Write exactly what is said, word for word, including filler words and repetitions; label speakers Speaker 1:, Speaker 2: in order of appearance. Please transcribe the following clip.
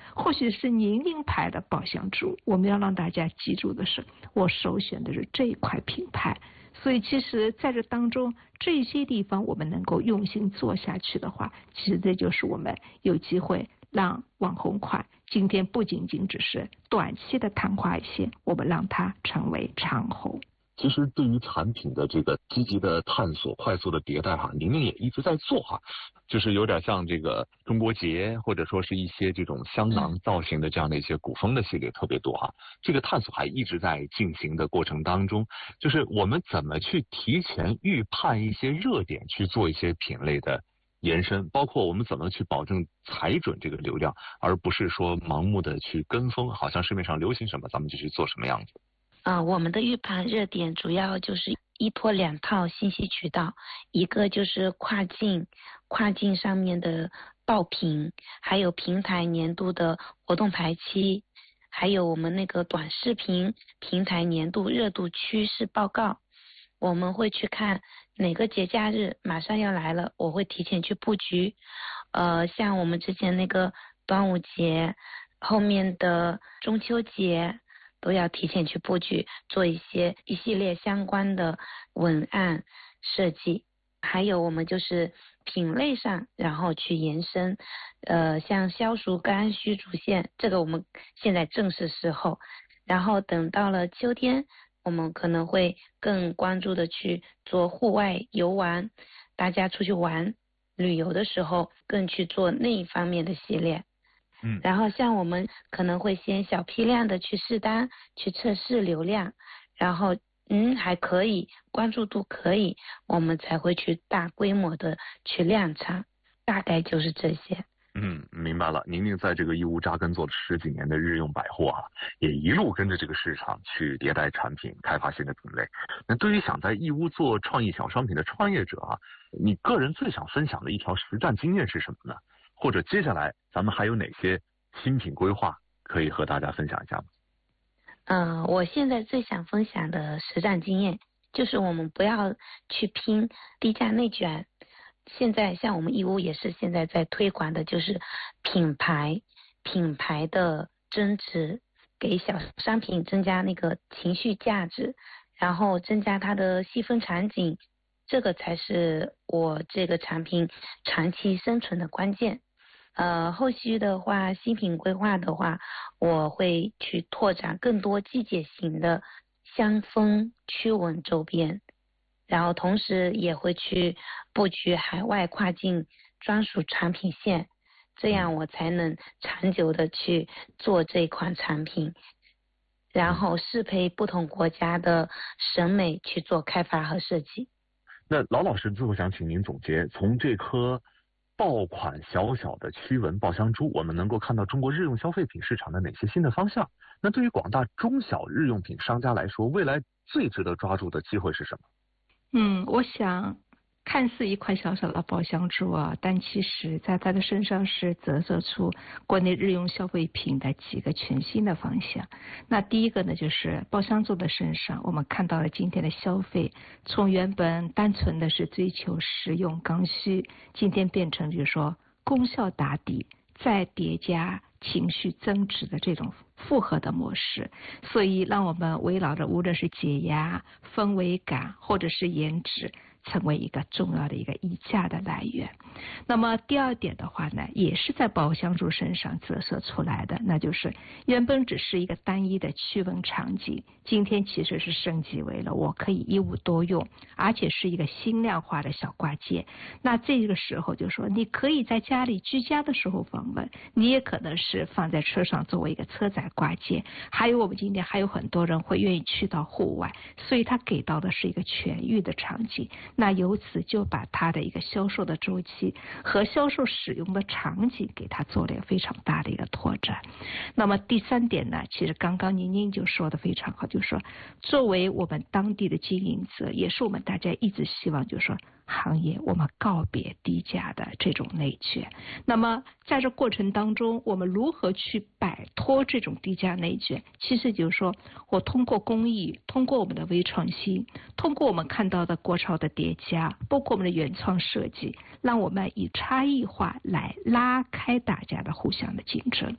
Speaker 1: 或许是宁宁牌的宝香珠。我们要让大家记住的是，我首选的是这一块品牌。所以其实在这当中，这些地方我们能够用心做下去的话，其实这就是我们有机会让网红款今天不仅仅只是短期的昙花一现，我们让它成为长红。
Speaker 2: 其实对于产品的这个积极的探索、快速的迭代哈，宁宁也一直在做哈，就是有点像这个中国结，或者说是一些这种香囊造型的这样的一些古风的系列特别多哈。这个探索还一直在进行的过程当中，就是我们怎么去提前预判一些热点，去做一些品类的延伸，包括我们怎么去保证踩准这个流量，而不是说盲目的去跟风，好像市面上流行什么咱们就去做什么样子。
Speaker 3: 呃，我们的预判热点主要就是一波两套信息渠道，一个就是跨境，跨境上面的爆品，还有平台年度的活动排期，还有我们那个短视频平台年度热度趋势报告。我们会去看哪个节假日马上要来了，我会提前去布局。呃，像我们之前那个端午节，后面的中秋节，都要提前去布局，做一些一系列相关的文案设计。还有我们就是品类上，然后去延伸，呃，像消暑肝虚主线，这个我们现在正是时候。然后等到了秋天，我们可能会更关注的去做户外游玩，大家出去玩旅游的时候，更去做那一方面的系列。
Speaker 2: 嗯，
Speaker 3: 然后像我们可能会先小批量的去试单，去测试流量，然后嗯还可以，关注度可以，我们才会去大规模的去量产，大概就是这些。
Speaker 2: 嗯，明白了。宁宁在这个义乌扎根做了十几年的日用百货啊，也一路跟着这个市场去迭代产品，开发新的品类。那对于想在义乌做创意小商品的创业者啊，你个人最想分享的一条实战经验是什么呢？或者接下来咱们还有哪些新品规划可以和大家分享一下吗？
Speaker 3: 嗯、呃，我现在最想分享的实战经验就是我们不要去拼低价内卷。现在像我们义乌也是现在在推广的就是品牌品牌的增值，给小商品增加那个情绪价值，然后增加它的细分场景，这个才是我这个产品长期生存的关键。呃，后续的话，新品规划的话，我会去拓展更多季节型的香氛驱蚊周边，然后同时也会去布局海外跨境专属产品线，这样我才能长久的去做这款产品，然后适配不同国家的审美去做开发和设计。
Speaker 2: 那老老师最后想请您总结，从这颗爆款小小的驱蚊爆香珠，我们能够看到中国日用消费品市场的哪些新的方向？那对于广大中小日用品商家来说，未来最值得抓住的机会是什么？
Speaker 1: 嗯，我想看似一块小小的爆香珠啊，但其实在它的身上是折射出国内日用消费品的几个全新的方向。那第一个呢，就是爆香珠的身上，我们看到了今天的消费从原本单纯的是追求实用刚需，今天变成就是说功效打底，再叠加情绪增值的这种复合的模式，所以让我们围绕着无论是解压、氛围感或者是颜值，成为一个重要的一个溢价的来源。那么第二点的话呢，也是在爆香珠身上折射出来的，那就是原本只是一个单一的驱蚊场景，今天其实是升级为了我可以一物多用，而且是一个轻量化的小挂件。那这个时候就说你可以在家里居家的时候访问，你也可能是放在车上作为一个车载挂件，还有我们今天还有很多人会愿意去到户外，所以它给到的是一个全域的场景。那由此就把它的一个销售的周期和销售使用的场景给它做了一个非常大的一个拓展。那么第三点呢，其实刚刚宁宁就说的非常好，就是说作为我们当地的经营者，也是我们大家一直希望就是说行业我们告别低价的这种内卷。那么在这过程当中，我们如何去摆脱这种低价内卷？其实就是说我通过工艺，通过我们的微创新，通过我们看到的国潮的叠加，包括我们的原创设计，让我们以差异化来拉开大家的互相的竞争。